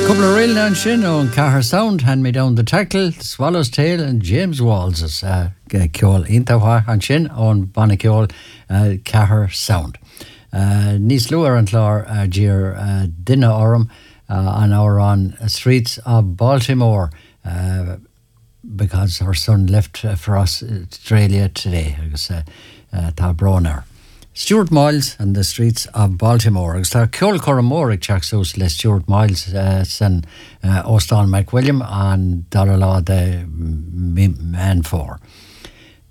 Couple of real now sin on Cahir Sound, Hand Me Down the Tackle, Swallow's Tail and James Walls' ceol Intahwa an sin on Bana ceol Cahir Sound. Nís luar an clár dír dinner orm an hour on streets of Baltimore because her son left for us Australia today. Agus tá Broner. Stuart Miles and the streets of Baltimore. Agus tá ceol Corramore ag teachsús le Stuart Miles san Ostan McWilliam and Dalala the man for.